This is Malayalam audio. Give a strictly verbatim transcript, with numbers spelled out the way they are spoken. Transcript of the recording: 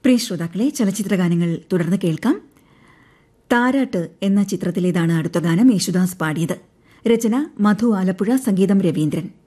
പ്രിയ ശ്രോതാക്കളെ, ചലച്ചിത്ര ഗാനങ്ങൾ തുടർന്ന് കേൾക്കാം. താരാട്ട് എന്ന ചിത്രത്തിലേതാണ് അടുത്ത ഗാനം. യേശുദാസ് പാടിയത്. രചന മധു ആലപ്പുഴ, സംഗീതം രവീന്ദ്രൻ.